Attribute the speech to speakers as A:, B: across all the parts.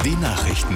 A: Die Nachrichten.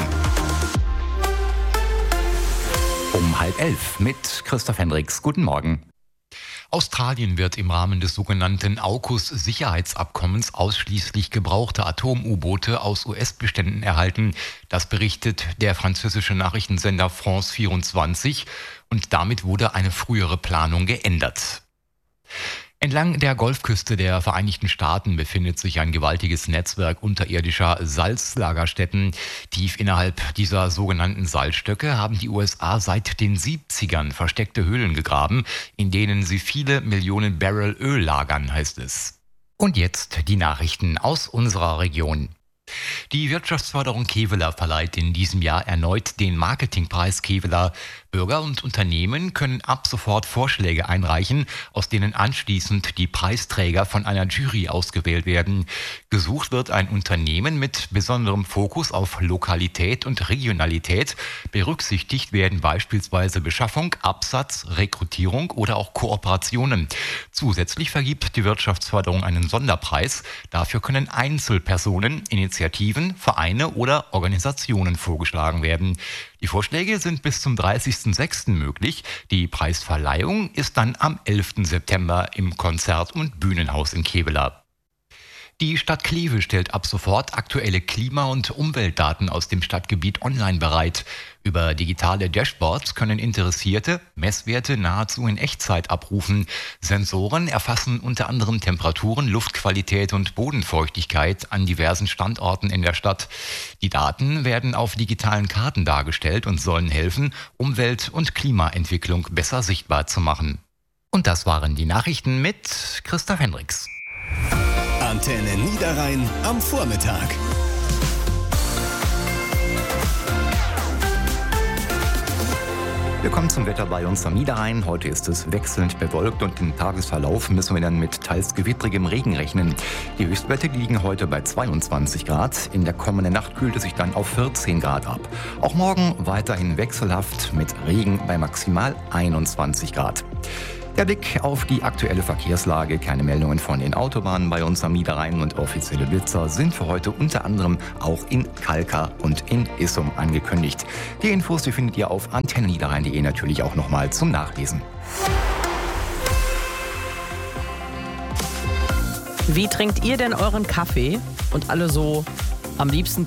B: Um 10:30 mit Christoph Hendricks. Guten Morgen. Australien wird im Rahmen des sogenannten AUKUS-Sicherheitsabkommens ausschließlich gebrauchte Atom-U-Boote aus US-Beständen erhalten. Das berichtet der französische Nachrichtensender France 24 und damit wurde eine frühere Planung geändert. Entlang der Golfküste der Vereinigten Staaten befindet sich ein gewaltiges Netzwerk unterirdischer Salzlagerstätten. Tief innerhalb dieser sogenannten Salzstöcke haben die USA seit den 70ern versteckte Höhlen gegraben, in denen sie viele Millionen Barrel Öl lagern, heißt es. Und jetzt die Nachrichten aus unserer Region. Die Wirtschaftsförderung Kevela verleiht in diesem Jahr erneut den Marketingpreis Kevela. Bürger und Unternehmen können ab sofort Vorschläge einreichen, aus denen anschließend die Preisträger von einer Jury ausgewählt werden. Gesucht wird ein Unternehmen mit besonderem Fokus auf Lokalität und Regionalität. Berücksichtigt werden beispielsweise Beschaffung, Absatz, Rekrutierung oder auch Kooperationen. Zusätzlich vergibt die Wirtschaftsförderung einen Sonderpreis. Dafür können Einzelpersonen, Initiativen, Vereine oder Organisationen vorgeschlagen werden. Die Vorschläge sind bis zum 30.06. möglich. Die Preisverleihung ist dann am 11. September im Konzert- und Bühnenhaus in Kevela. Die Stadt Kleve stellt ab sofort aktuelle Klima- und Umweltdaten aus dem Stadtgebiet online bereit. Über digitale Dashboards können Interessierte Messwerte nahezu in Echtzeit abrufen. Sensoren erfassen unter anderem Temperaturen, Luftqualität und Bodenfeuchtigkeit an diversen Standorten in der Stadt. Die Daten werden auf digitalen Karten dargestellt und sollen helfen, Umwelt- und Klimaentwicklung besser sichtbar zu machen. Und das waren die Nachrichten mit Christoph Hendricks.
A: Antenne Niederrhein am Vormittag.
B: Wir kommen zum Wetter bei uns am Niederrhein. Heute ist es wechselnd bewölkt und im Tagesverlauf müssen wir dann mit teils gewittrigem Regen rechnen. Die Höchstwerte liegen heute bei 22 Grad. In der kommenden Nacht kühlt es sich dann auf 14 Grad ab. Auch morgen weiterhin wechselhaft mit Regen bei maximal 21 Grad. Der Blick auf die aktuelle Verkehrslage. Keine Meldungen von den Autobahnen bei uns am Niederrhein und offizielle Blitzer sind für heute unter anderem auch in Kalkar und in Issum angekündigt. Die Infos, die findet ihr auf antenneniederrhein.de natürlich auch nochmal zum Nachlesen.
C: Wie trinkt ihr denn euren Kaffee? Und alle so am liebsten